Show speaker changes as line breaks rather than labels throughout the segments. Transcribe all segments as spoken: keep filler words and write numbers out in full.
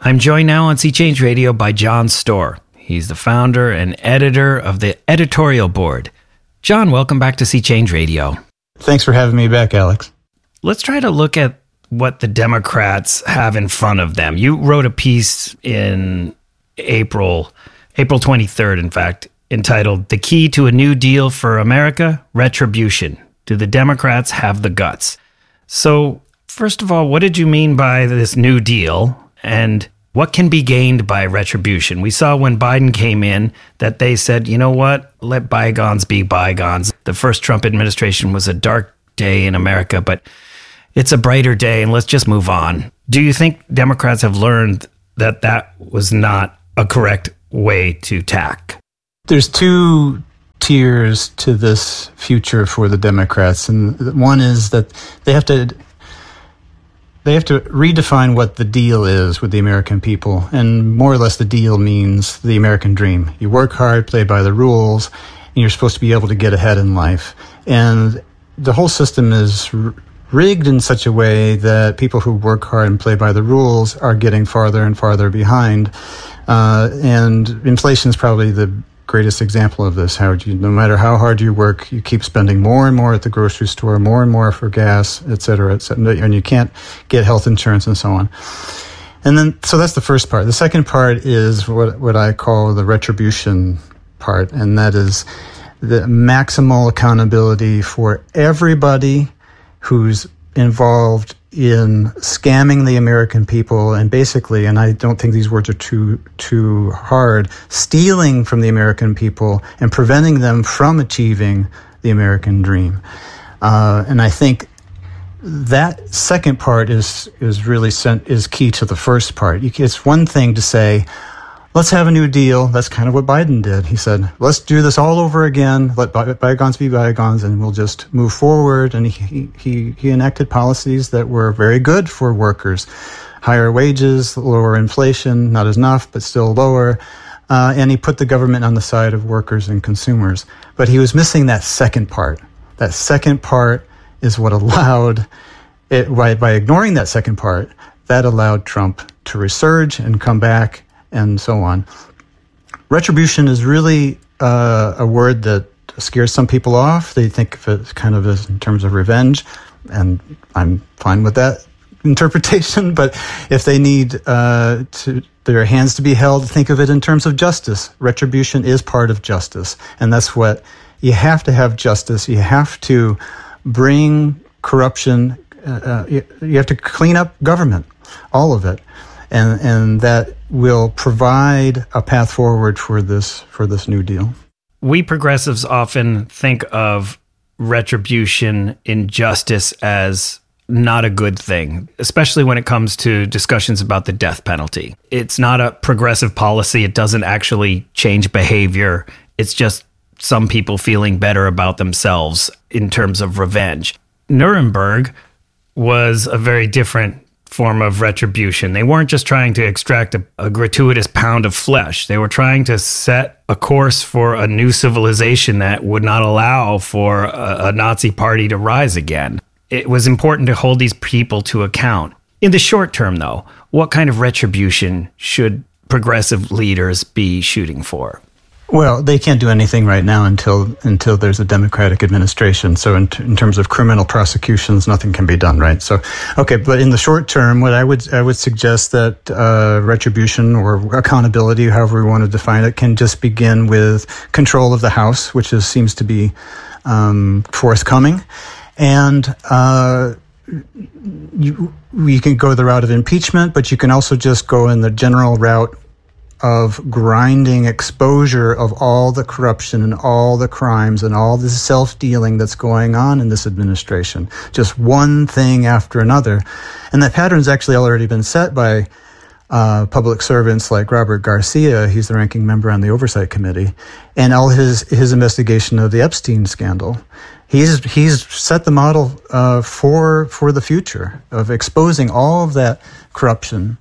I'm joined now on Sea Change Radio by John Storr. He's the founder and editor of the editorial board. John, welcome back to Sea Change Radio.
Thanks for having me back, Alex.
Let's try to look at what the Democrats have in front of them. You wrote a piece in April, April twenty-third, in fact, entitled "The Key to a New Deal for America, Retribution. Do the Democrats have the guts?" So, first of all, what did you mean by this New Deal, and what can be gained by retribution? We saw when Biden came in that they said, you know what, let bygones be bygones. The first Trump administration was a dark day in America, but it's a brighter day, and let's just move on. Do you think Democrats have learned that that was not a correct way to tack?
There's two tiers to this future for the Democrats, and one is that they have to they have to redefine what the deal is with the American people, and more or less the deal means the American dream. You work hard, play by the rules, and you're supposed to be able to get ahead in life. And the whole system is r- rigged in such a way that people who work hard and play by the rules are getting farther and farther behind. Uh, and inflation is probably the greatest example of this. How you, no matter how hard you work, you keep spending more and more at the grocery store, more and more for gas, et cetera, et cetera, and you can't get health insurance and so on. And then, so that's the first part. The second part is what what I call the retribution part, and that is the maximal accountability for everybody who's involved in scamming the American people and basically, and I don't think these words are too too hard, stealing from the American people and preventing them from achieving the American dream. Uh, and I think that second part is is really sent, is key to the first part. It's one thing to say, let's have a new deal. That's kind of what Biden did. He said, let's do this all over again. Let bygones be bygones, and we'll just move forward. And he, he, he enacted policies that were very good for workers. Higher wages, lower inflation, not enough, but still lower. Uh, and he put the government on the side of workers and consumers. But he was missing that second part. That second part is what allowed, it, by, by ignoring that second part, that allowed Trump to resurge and come back and so on. Retribution is really uh, a word that scares some people off. They think of it kind of as in terms of revenge, and I'm fine with that interpretation. But if they need uh, to, their hands to be held, think of it in terms of justice. Retribution is part of justice, and that's what you have to have justice. You have to bring corruption. Uh, you, you have to clean up government, all of it. And and that will provide a path forward for this for this New Deal.
We progressives often think of retribution, injustice as not a good thing, especially when it comes to discussions about the death penalty. It's not a progressive policy. It doesn't actually change behavior. It's just some people feeling better about themselves in terms of revenge. Nuremberg was a very different form of retribution. They weren't just trying to extract a, a gratuitous pound of flesh. They were trying to set a course for a new civilization that would not allow for a, a Nazi party to rise again. It was important to hold these people to account. In the short term, though, what kind of retribution should progressive leaders be shooting for?
Well, they can't do anything right now until until there's a Democratic administration. So in, t- in terms of criminal prosecutions, nothing can be done, right? So, okay, but in the short term, what I would I would suggest that uh, retribution or accountability, however we want to define it, can just begin with control of the House, which is, seems to be um, forthcoming, and uh, you, you can go the route of impeachment, but you can also just go in the general route of grinding exposure of all the corruption and all the crimes and all the self-dealing that's going on in this administration. Just one thing after another. And that pattern's actually already been set by uh, public servants like Robert Garcia. He's the ranking member on the Oversight Committee. And all his, his investigation of the Epstein scandal. He's he's set the model uh, for for the future of exposing all of that corruption.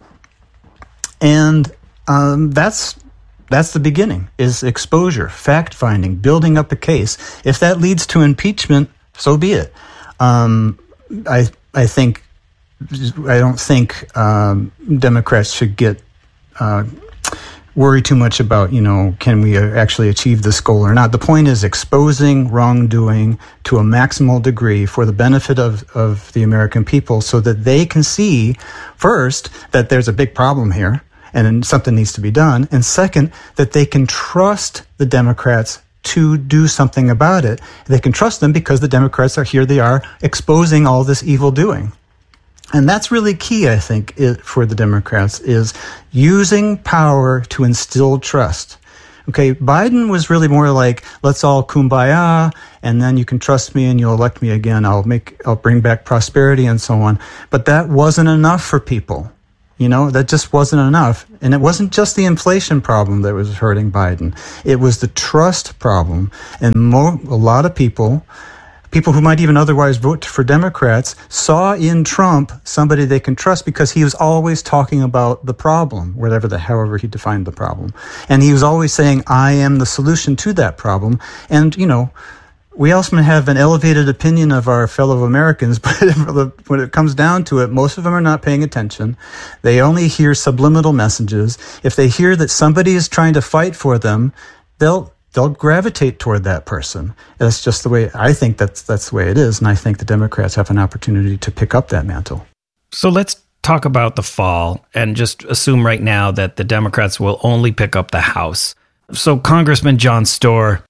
And Um, that's that's the beginning, is exposure, fact-finding, building up a case. If that leads to impeachment, so be it. Um, I I think I don't think um, Democrats should get uh, worry too much about, you know, can we actually achieve this goal or not. The point is exposing wrongdoing to a maximal degree for the benefit of, of the American people so that they can see, first, that there's a big problem here and something needs to be done, and second, that they can trust the Democrats to do something about it. They can trust them because the Democrats are here, they are exposing all this evil doing. And that's really key, I think, it, for the Democrats, is using power to instill trust. Okay, Biden was really more like, let's all kumbaya, and then you can trust me and you'll elect me again. I'll make, I'll bring back prosperity and so on. But that wasn't enough for people. You know, that just wasn't enough. And it wasn't just the inflation problem that was hurting Biden. It was the trust problem. And mo- a lot of people... People who might even otherwise vote for Democrats saw in Trump somebody they can trust because he was always talking about the problem, whatever the, however he defined the problem. And he was always saying, I am the solution to that problem. And, you know, we often have an elevated opinion of our fellow Americans, but when it comes down to it, most of them are not paying attention. They only hear subliminal messages. If they hear that somebody is trying to fight for them, they'll They'll gravitate toward that person. That's just the way, I think that's that's the way it is, and I think the Democrats have an opportunity to pick up that mantle.
So let's talk about the fall and just assume right now that the Democrats will only pick up the House. So Congressman John Stohr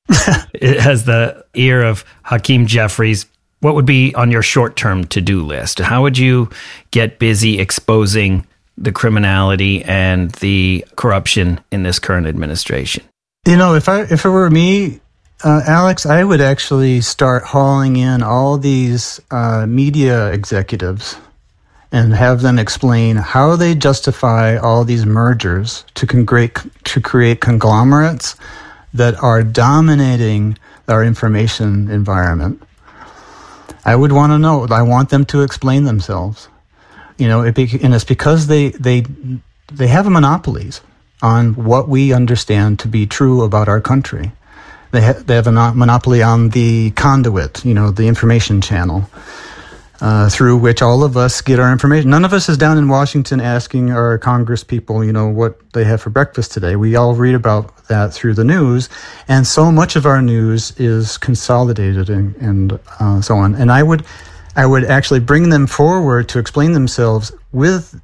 has the ear of Hakeem Jeffries. What would be on your short-term to-do list? How would you get busy exposing the criminality and the corruption in this current administration?
You know, if I if it were me, uh, Alex, I would actually start hauling in all these uh, media executives and have them explain how they justify all these mergers to, congr- to create conglomerates that are dominating our information environment. I would want to know. I want them to explain themselves. You know, it be, and it's because they they they have monopolies on what we understand to be true about our country. They, ha- they have a monopoly on the conduit, you know, the information channel, uh, through which all of us get our information. None of us is down in Washington asking our Congress people, you know, what they have for breakfast today. We all read about that through the news, and so much of our news is consolidated and, and uh, so on. And I would, I would actually bring them forward to explain themselves with,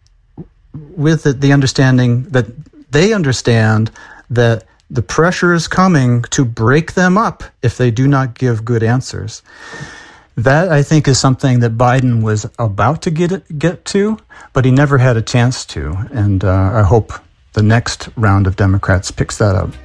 with the, the understanding that they understand that the pressure is coming to break them up if they do not give good answers. That, I think, is something that Biden was about to get it, get to, but he never had a chance to. And uh, I hope the next round of Democrats picks that up.